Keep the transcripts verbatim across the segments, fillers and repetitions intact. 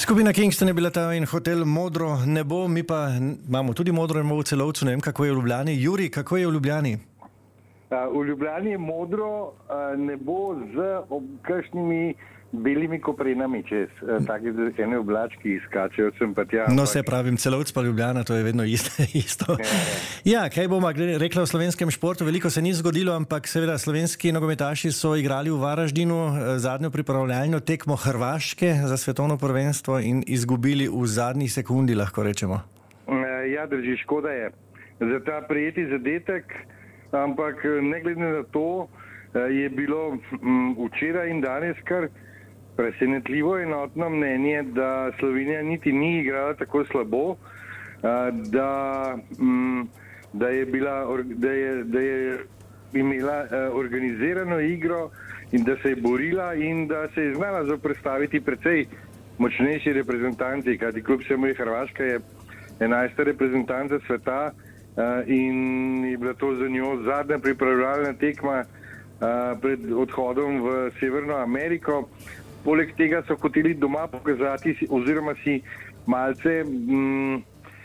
Skupina Kingston je bila ta in hotel Modro nebo, mi pa imamo tudi Modro nebo v Celovcu, ne vem, kako je v Ljubljani. Juri, kako je v Ljubljani? V Ljubljani je modro nebo z kakšnimi belimi koprenami čez, take ene oblački izkačejo sem pa tja. No, se pravim, Celovc pa Ljubljana, to je vedno isto. Ja, kaj bomo rekla o slovenskem športu? Veliko se ni zgodilo, ampak seveda slovenski nogometaši so igrali v Varaždinu zadnjo pripravljalno tekmo Hrvaške za svetovno prvenstvo in izgubili v zadnji sekundi, lahko rečemo. Ja, drži, škoda je za ta prijeti zadetek, ampak ne glede na to je bilo včeraj in danes kar presenetljivo enotno mnenje, da Slovenija niti ni igrala tako slabo, da, da, je, bila, da, je, da je imela organizirano igro in da se je borila in da se je znala zoperstaviti precej močnejši reprezentanci, kajti kljub vsemu je Hrvaška je enajsta reprezentanca sveta in je bila to za njo zadnja pripravljalna tekma pred odhodom v Severno Ameriko. Poleg tega so hoteli doma pokazati oziroma si malce, mm,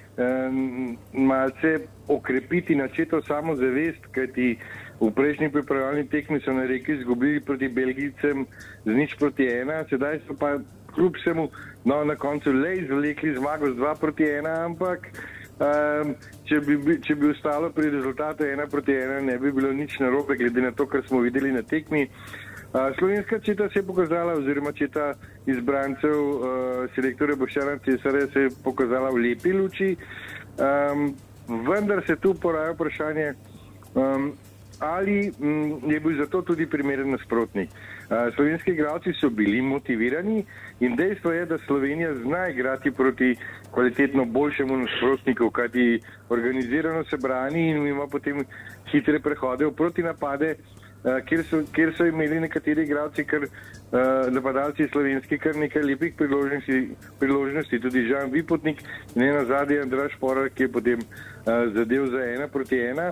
malce okrepiti načeto samozavest, kajti v prejšnji pripravljalni tekmi so na reki izgubili proti Belgijcem z nič proti ena, sedaj so pa kljub vsemu no, na koncu le izvlekli zmago z dva proti ena, ampak um, če, bi, če bi ostalo pri rezultatu ena proti ena, ne bi bilo nič narobe, glede na to, kar smo videli na tekmi. Slovenska četa se je pokazala, oziroma četa izbrancev uh, selektorja Boštjana Cesarja se je pokazala v lepi luči, um, vendar se tu poraja vprašanje, um, ali um, je bil zato tudi primeren nasprotnik. Uh, slovenski igralci so bili motivirani in dejstvo je, da Slovenija zna igrati proti kvalitetno boljšemu nasprotniku, kajti organizirano se brani in ima potem hitre prehode v protinapade, Uh, kjer, so, kjer so imeli nekateri igralci, kar uh, napadalci slovenski, kar nekaj lepih priložnosti, priložnosti tudi Žan Vipotnik in ena zadnja Andraž Šporar, ki je potem uh, zadev za ena proti ena.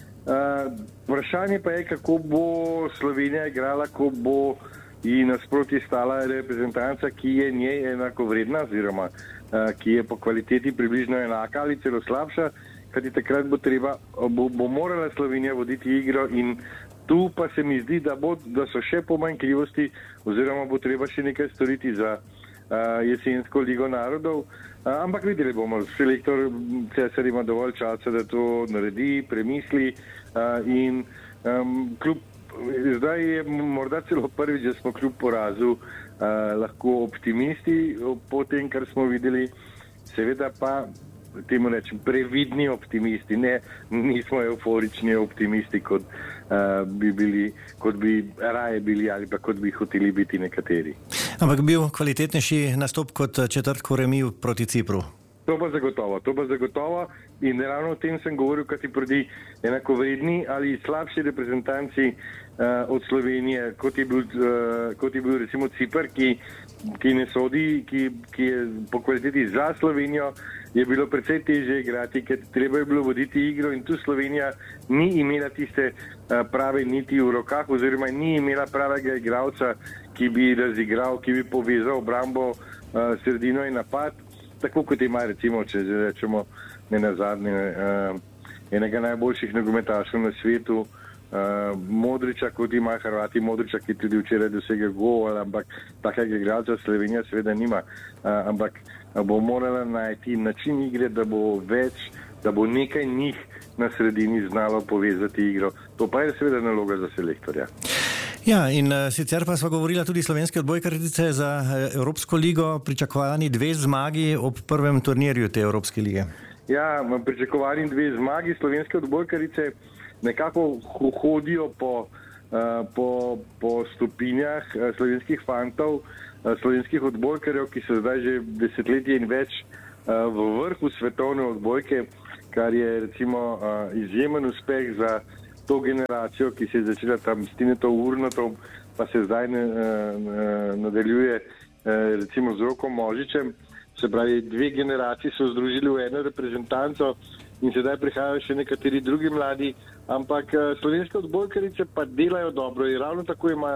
Uh, vprašanje pa je, kako bo Slovenija igrala, ko bo ji nasproti stala reprezentanca, ki je njej enako vredna, oziroma uh, ki je po kvaliteti približno enaka ali celo slabša, kajti takrat bo, treba, bo, bo morala Slovenija voditi igro in tu pa se mi zdi, da, bo, da so še pomanjkljivosti oziroma bo treba še nekaj storiti za uh, jesensko ligo narodov. Uh, ampak videli bomo, selektor Cesar ima dovolj časa, da to naredi, premisli uh, in um, kljub, zdaj je morda celo prvič, da smo kljub porazu uh, lahko optimisti po tem, kar smo videli, seveda pa temu rečem, previdni optimisti, ne, nismo euforični optimisti, kot, uh, bi bili, kot bi raje bili ali pa kot bi hoteli biti nekateri. Ampak bil kvalitetnejši nastop kot četrtko remi proti Cipru? To pa zagotovo, to pa zagotovo in ravno o tem sem govoril, kaj ti proti enakovredni ali slabši reprezentanci uh, od Slovenije, kot je bil, uh, kot je bil recimo Cipr, ki, ki ne sodi, ki, ki je po kvaliteti za Slovenijo, je bilo precej težje igrati, ker treba je bilo voditi igro in tu Slovenija ni imela tiste uh, prave niti v rokah oziroma ni imela pravega igralca, ki bi razigral, ki bi povezal obrambo, uh, sredino in napad. Tako kot ima recimo, če rečemo ne nazadnje, uh, enega najboljših nogometašov na svetu, uh, Modriča, kot ima Hrvati Modriča, ki tudi včeraj dosegel gol, ampak takega igralca Slovenija seveda nima. Uh, ampak bo morala najti način igre, da bo več, da bo nekaj njih na sredini znalo povezati igro. To pa je seveda naloga za selektorja. Ja, in uh, sicer pa sva govorila tudi slovenske odbojkarice za uh, Evropsko ligo, pričakovani dve zmagi ob prvem turnirju te Evropske lige. Ja, pričakovani dve zmagi. Slovenske odbojkarice nekako hodijo po, uh, po, po stopinjah uh, slovenskih fantov, uh, slovenskih odbojkarjev, ki so zdaj že desetletje in več uh, v vrhu svetovne odbojke, kar je recimo uh, izjemen uspeh za to generacijo, ki se je začela tam s Tinetom Urnatom, pa se zdaj ne, ne, nadaljuje recimo z Rokom Možičem. Se pravi, dve generaciji so združili v eno reprezentanco in sedaj prihajajo še nekateri drugi mladi, ampak slovenske odbojkarice pa delajo dobro in ravno tako imajo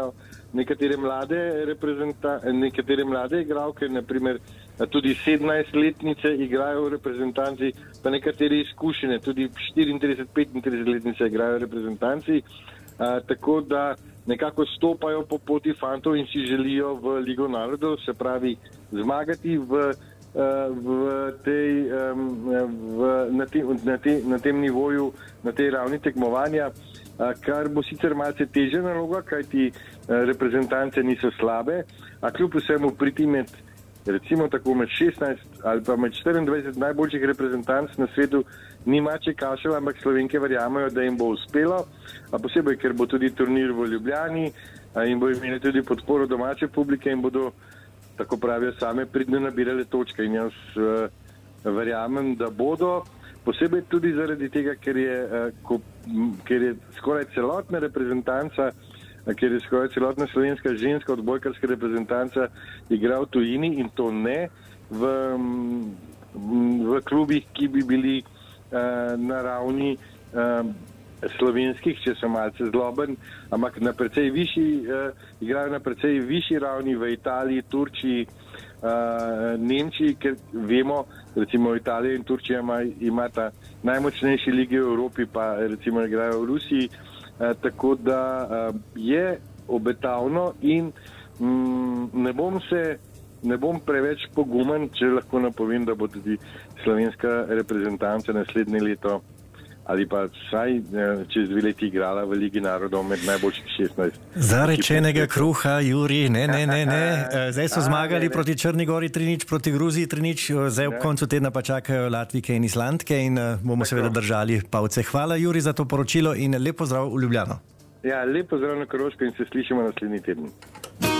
nekatere mlade, nekatere mlade igralke, naprimer tudi sedemnajstletnice igrajo v reprezentanci, pa nekatere izkušene, tudi štiriintrideset petintridesetletnice igrajo v reprezentanci, a, tako da nekako stopajo po poti fantov in si želijo v Ligo narodov, se pravi zmagati v v tej, v, na, te, na, te, na tem nivoju, na tej ravni tekmovanja, kar bo sicer malce težja naloga, kajti reprezentance niso slabe, a kljub vsemu priti med, recimo tako med šestnajst ali pa med štiriindvajset najboljših reprezentanc na svetu ni mače kašelj, ampak Slovenke verjamejo, da jim bo uspelo, a posebej, ker bo tudi turnir v Ljubljani in bo imeli tudi podporo domače publike in bodo, tako pravijo, same pridno nabirale točke in jaz uh, verjamem, da bodo, posebej tudi zaradi tega, ker je, uh, ko, ker je skoraj celotna reprezentanca, uh, ker je skoraj celotna slovenska ženska odbojkarska reprezentanca igra v tujini in to ne v, v klubih, ki bi bili uh, na ravni uh, slovenskih, če sem malce zloben, ampak na precej višji, uh, igrajo na precej višji ravni v Italiji, Turčiji, uh, Nemčiji, ker vemo, recimo Italija in Turčija ima, imata najmočnejši ligi v Evropi, pa recimo igrajo v Rusiji, uh, tako da uh, je obetavno in um, ne bom se, ne bom preveč pogumen, če lahko napovem, da bo tudi slovenska reprezentanca naslednje leto ali pa vsaj čez dve leti igrala v Ligi narodov med najboljših šestnajst. Zarečenega kruha, Juri, ne, ne, ne, ne. Zdaj so zmagali proti Črni Gori tri nič, proti Gruziji tri nič, zdaj ob koncu tedna pa čakajo Latvijke in Islandke in bomo seveda držali palce. Hvala, Juri, za to poročilo in lep pozdrav v Ljubljano. Ja, lep pozdrav na Koroško in se slišimo naslednji teden.